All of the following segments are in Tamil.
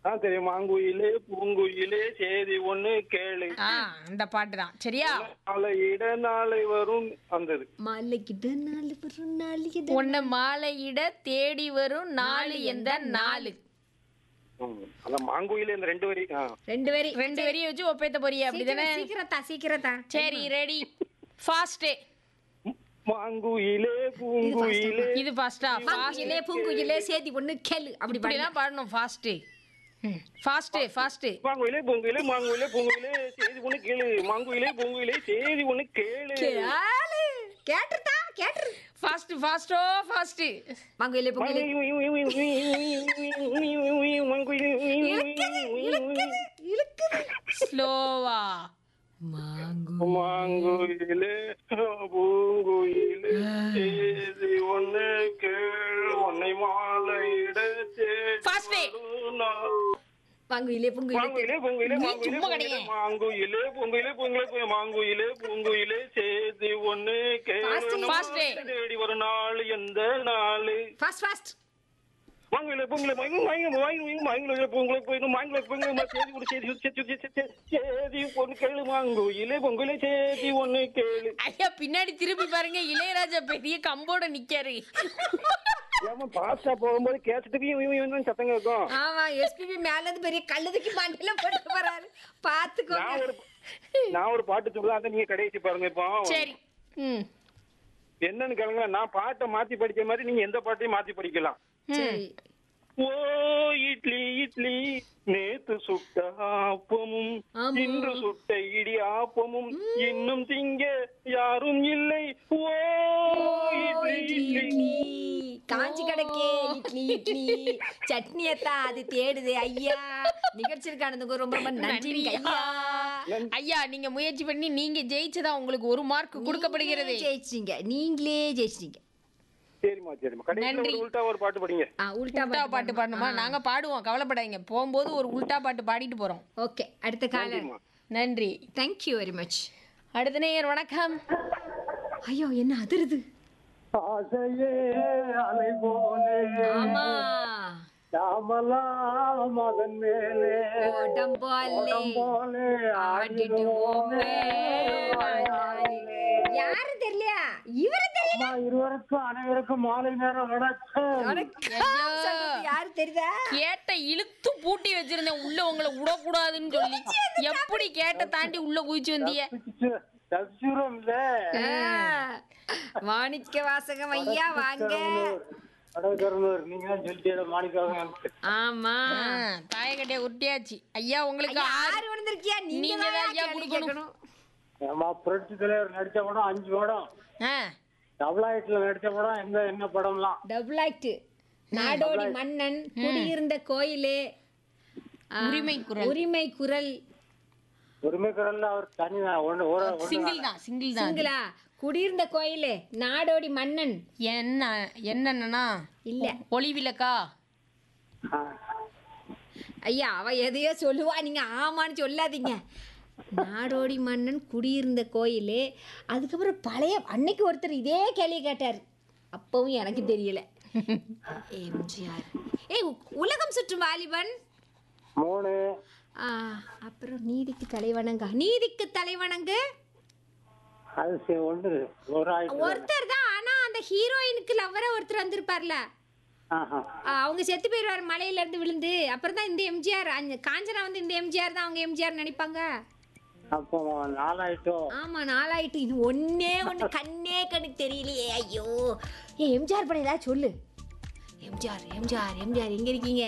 தெரியும். மாங்குயிலே பூங்குயிலே சேதி ஒண்ணு கேளு, அந்த பாட்டு தான். சரியா? நாளையிட நாளை வரும் வந்தது. மாலைக்கிட்ட நாலு வரும் நாளைக்கு உன்னை மாலையிட தேடி வரும் நாலு எந்த நாலு. அதான் மாங்குயிலே இந்த ரெண்டு வரி. ரெண்டு வரியை வச்சு ஒப்பேத்த போறிய அப்படிதானே? சீக்கிரத்தா சரி, ரெடி, ஃபாஸ்ட். மாங்குயிலே பூங்குயிலே இது ஃபாஸ்டா? மாங்குயிலே பூங்குயிலே சேதி ஒண்ணு கேளு அப்படி இப்படிலாம் பாடணும். ஃபாஸ்ட். மாங்குயிலே பூங்குயிலே மாங்குயிலே பூங்குயிலே சேதி ஒண்ணு கேளு, மாங்குயிலே பூங்குயிலே சேதி ஒண்ணு கேளு. கேட்டுட்டா கேட்டு ஃபாஸ்ட். மாங்குயிலே பூங்குயிலே ஸ்லோவா. மாங்குயிலே பூங்குயிலே சேதி ஒண்ணு கேளு, உன்னை மாலையிட மாங்குயிலே பூங்குயிலே மாங்குயிலே பூங்குயிலே சேதி ஒண்ணு கேளு, தேடி ஒரு நாள் எந்த நாளு. மாங்குயிலே பூங்குயிலே சேதி ஒண்ணு கேளு, மாங்குயிலே பூங்குயிலே சேதி ஒண்ணு கேளு. ஐயா, பின்னாடி திருப்பி பாருங்க, இளையராஜா பெரிய கம்போட நிக்காரு. பாஸ்டா போகும்போது கேட்டுட்டு சத்தம் கேட்கும். ஆமா, எஸ்பிபி மேல இருந்து பெரிய கழுதுக்கு மண்ணில போட்டு போறாரு. பாத்துக்கோ. நான் ஒரு பாட்டு சொல்லுவேன், அதை நீங்க கடைசி பாருங்க. இப்போ சரி, என்னன்னு கேளுங்க. நான் பாட்டை மாத்தி படிச்ச மாதிரி நீங்க எந்த பாட்டையும் மாத்தி படிக்கலாம். சரி. ஓ இட்லி இட்லி நேத்து சுட்ட ஆப்பமும் இன்று சுட்ட இடி ஆப்பமும் இன்னும் திங்க யாரும் இல்லை. ஓ இட்லி இட்லி காஞ்சி கிடக்கே இட்லி இட்லி சட்னியத்தா அது தேடுது. ஐயா, நிகழ்ச்சிக்கானதுக்கு ரொம்ப ரொம்ப நன்றி ஐயா. ஐயா, நீங்க முயற்சி பண்ணி நீங்க ஜெயிச்சதா உங்களுக்கு 1 மார்க் கொடுக்கப்படுகிறது. நீங்களே ஜெயிச்சிட்டீங்க. சரிம்மா. கடைசில உல்டா ஒரு பாட்டு படிங்க. உல்டா பாட்டு பாடணுமா? நாங்க பாடுவோம், கவலைப்படாதீங்க. போகும்போது ஒரு உல்டா பாட்டு பாடிட்டு போறோம். ஓகே, அடுத்த காலர். நன்றி, தேங்க்யூ வெரி மச். அடுத்த நேயர். வணக்கம். ஐயோ, என்ன அதிருது. ஆசையே அலை போலே ஆமா, மதன் மேலே ஓடம் போலே ஆடிடுவோமே. யாரு தெரியலையா? இவரு தெரியல. இருவருக்கும் அனைவருக்கும் மாலை நேரம் யாரு தெரியுதா? கேட்ட இழுத்து பூட்டி வச்சிருந்தேன் உள்ள, உங்களை விடக்கூடாதுன்னு சொல்லி. எப்படி கேட்ட தாண்டி உள்ள குதிச்சு வந்தீங்க? மாணிக்க வாசகம் ஐயா, வாங்க. ஆமா, தாயக்கட்டைய உருட்டியாச்சு. ஐயா, உங்களுக்கு யாரு வந்திருக்கியா? நீங்க தான் ஐயா கொடுக்கணும். புரட்சி தலைவர் நடிச்ச படம் 5 படம். டபுள் ஆக்ட்ல நடிச்ச படம் என்ன படம்லாம்? டபுள் ஆக்ட், நாடோடி மன்னன், குடியிருந்த கோயிலே, உரிமை குரல். அவர் தனி சிங்கிளா? குடியிருந்த கோயிலே, நாடோடி மன்னன். என்னன்னா இல்ல ஒளிவிளக்கா? ஐயா, அவ எதையோ சொல்லுவா, நீங்க ஆமான்னு சொல்லாதீங்க. நாடோடி மன்னன், குடியிருந்த கோயிலே. அதுக்கப்புறம் பழைய அன்னைக்கு ஒருத்தர் இதே கேள்வி கேட்டார், அப்பவும் எனக்கு தெரியல. எம்ஜிஆர். உலகம் சுற்றும் வாலிபன் 3. அப்புறம் நீதிக்கு தலைவணங்கு ஒருத்தர் தான். ஆனா அந்த ஹீரோயினுக்கு லவ்வரா ஒருத்தர் வந்திருப்பார்ல, அவங்க செத்து போயிருவாரு மலையில இருந்து விழுந்து. அப்புறம் தான் இந்த எம்ஜிஆர், காஞ்சனா வந்து இந்த எம்ஜிஆர் தான் அவங்க எம்ஜிஆர் நினைப்பாங்க. ஆமா, 4 ஆயிட்டு. இது ஒண்ணு கண்ணே கண்ணுக்கு தெரியலையே. ஐயோ, எம்ஜிஆர் படம் ஏதாவது சொல்லு. எம்ஜிஆர் எங்க இருக்கீங்க?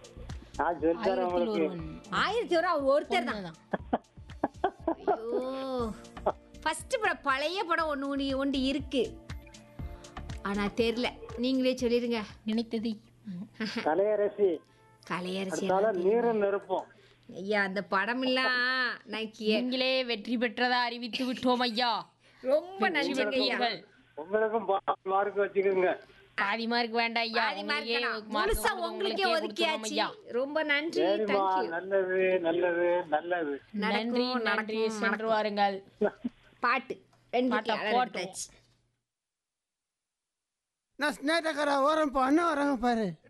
1001 அவர் ஒருத்தர் தான். ஐயோ, ஃபர்ஸ்ட் படம், பழைய படம் ஒன்று இருக்கு, ஆனா தெரியல. நீங்களே சொல்லிருங்க. நினைத்தது கலையரசி. நீரும் நெருப்பும். ஐயா, அந்த படம் எல்லாம் நீங்களே வெற்றி பெற்றதா அறிவித்து விட்டோம் ஐயா. ரொம்ப நன்றி ஐயா. உங்களுக்கும் மார்க் வச்சுக்கோங்க. பாதி மார்க் வேண்டாம் ஐயா, முழுசா உங்களுக்கே ஒதுக்கியாச்சு. ரொம்ப நன்றி. நல்லது நல்லது நல்லது. நன்றி. சென்று வாருங்கள். பாட்டு 2 போட்டாச்சு. நான் ஸ்னேட்டக்கார ஓரம் அண்ணன் வராங்க பாரு.